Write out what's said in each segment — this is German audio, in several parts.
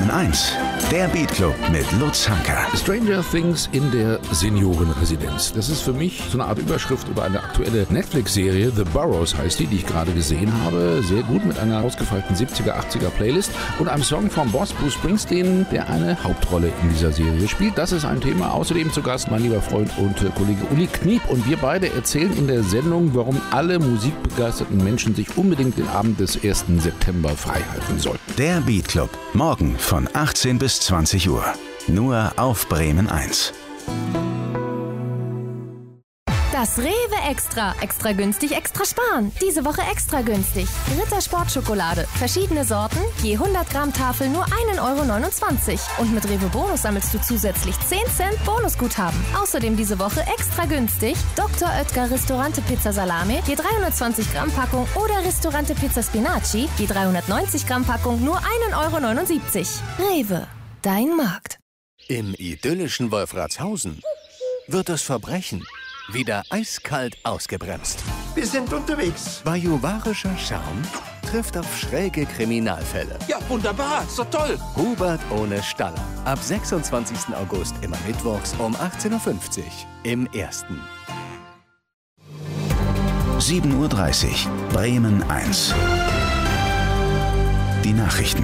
Bremen 1, der Beat Club mit Lutz Hanker. Stranger Things in der Seniorenresidenz. Das ist für mich so eine Art Überschrift über eine aktuelle Netflix-Serie. The Burrows heißt die ich gerade gesehen habe. Sehr gut mit einer ausgefeilten 70er, 80er Playlist und einem Song vom Boss Bruce Springsteen, der eine Hauptrolle in dieser Serie spielt. Das ist ein Thema. Außerdem zu Gast mein lieber Freund und Kollege Uli Kniep. Und wir beide erzählen in der Sendung, warum alle musikbegeisterten Menschen sich unbedingt den Abend des 1. September freihalten sollten. Der Beat Club. Morgen von 18 bis 20 Uhr. Nur auf Bremen 1. Das Rewe Extra. Extra günstig, extra sparen. Diese Woche extra günstig. Ritter Sportschokolade. Verschiedene Sorten, je 100 Gramm Tafel nur 1,29 €. Und mit Rewe Bonus sammelst du zusätzlich 10 Cent Bonusguthaben. Außerdem diese Woche extra günstig Dr. Oetker Ristorante Pizza Salame, je 320 Gramm Packung oder Ristorante Pizza Spinaci, je 390 Gramm Packung nur 1,79 €. Rewe, dein Markt. Im idyllischen Wolfratshausen wird das Verbrechen wieder eiskalt ausgebremst. Wir sind unterwegs. Bajuwarischer Charme trifft auf schräge Kriminalfälle. Ja, wunderbar. Ist doch toll. Hubert ohne Staller. Ab 26. August immer mittwochs um 18:50 Uhr im Ersten. 7:30 Uhr. Bremen 1. Die Nachrichten.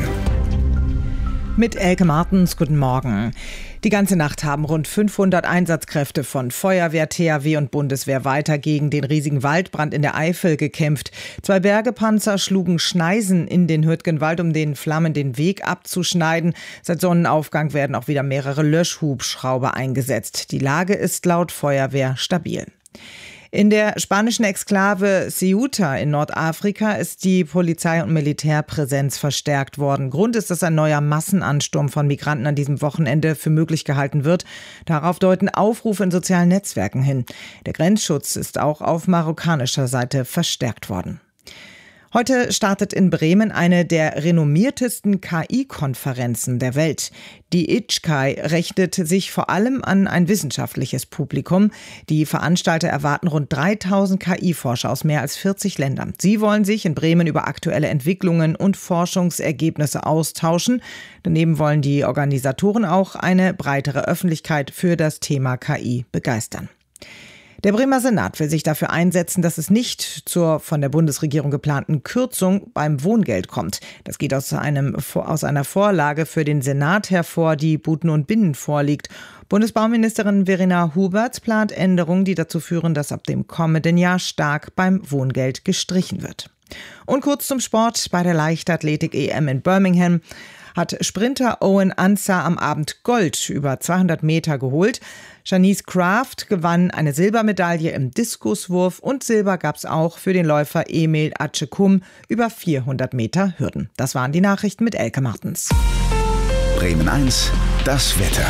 Mit Elke Martens, guten Morgen. Die ganze Nacht haben rund 500 Einsatzkräfte von Feuerwehr, THW und Bundeswehr weiter gegen den riesigen Waldbrand in der Eifel gekämpft. 2 Bergepanzer schlugen Schneisen in den Hürtgenwald, um den Flammen den Weg abzuschneiden. Seit Sonnenaufgang werden auch wieder mehrere Löschhubschrauber eingesetzt. Die Lage ist laut Feuerwehr stabil. In der spanischen Exklave Ceuta in Nordafrika ist die Polizei- und Militärpräsenz verstärkt worden. Grund ist, dass ein neuer Massenansturm von Migranten an diesem Wochenende für möglich gehalten wird. Darauf deuten Aufrufe in sozialen Netzwerken hin. Der Grenzschutz ist auch auf marokkanischer Seite verstärkt worden. Heute startet in Bremen eine der renommiertesten KI-Konferenzen der Welt. Die ITSCAI richtet sich vor allem an ein wissenschaftliches Publikum. Die Veranstalter erwarten rund 3000 KI-Forscher aus mehr als 40 Ländern. Sie wollen sich in Bremen über aktuelle Entwicklungen und Forschungsergebnisse austauschen. Daneben wollen die Organisatoren auch eine breitere Öffentlichkeit für das Thema KI begeistern. Der Bremer Senat will sich dafür einsetzen, dass es nicht zur von der Bundesregierung geplanten Kürzung beim Wohngeld kommt. Das geht aus einer Vorlage für den Senat hervor, die Buten und Binnen vorliegt. Bundesbauministerin Verena Huberts plant Änderungen, die dazu führen, dass ab dem kommenden Jahr stark beim Wohngeld gestrichen wird. Und kurz zum Sport. Bei der Leichtathletik-EM in Birmingham hat Sprinter Owen Ansah am Abend Gold über 200 Meter geholt. Janice Kraft gewann eine Silbermedaille im Diskuswurf und Silber gab es auch für den Läufer Emil Acekum über 400 Meter Hürden. Das waren die Nachrichten mit Elke Martens. Bremen 1, das Wetter.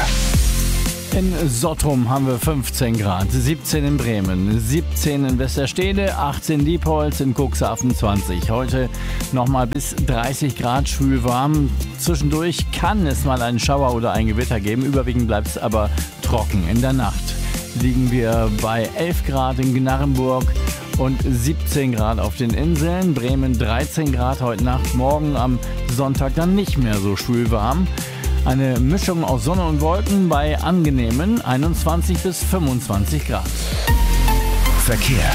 In Sottrum haben wir 15 Grad, 17 in Bremen, 17 in Westerstede, 18 in Diepholz, in Cuxhaven 20. Heute nochmal bis 30 Grad schwül warm. Zwischendurch kann es mal einen Schauer oder ein Gewitter geben. Überwiegend bleibt es aber trocken. In der Nacht liegen wir bei 11 Grad in Gnarrenburg und 17 Grad auf den Inseln. Bremen 13 Grad heute Nacht, morgen am Sonntag dann nicht mehr so schwül warm. Eine Mischung aus Sonne und Wolken bei angenehmen 21 bis 25 Grad. Verkehr.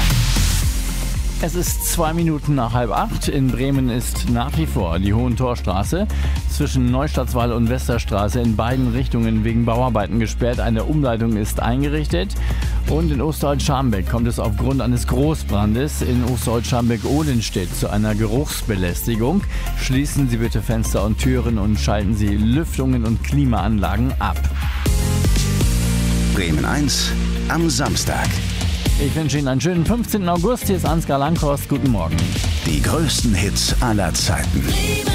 Es ist 2 Minuten nach 7:30. In Bremen ist nach wie vor die Hohentorstraße zwischen Neustadtswall und Westerstraße in beiden Richtungen wegen Bauarbeiten gesperrt. Eine Umleitung ist eingerichtet. Und in Osterholz-Scharmbeck kommt es aufgrund eines Großbrandes in Osterholz-Scharmbeck-Odenstedt zu einer Geruchsbelästigung. Schließen Sie bitte Fenster und Türen und schalten Sie Lüftungen und Klimaanlagen ab. Bremen 1 am Samstag. Ich wünsche Ihnen einen schönen 15. August. Hier ist Ansgar Langhorst. Guten Morgen. Die größten Hits aller Zeiten.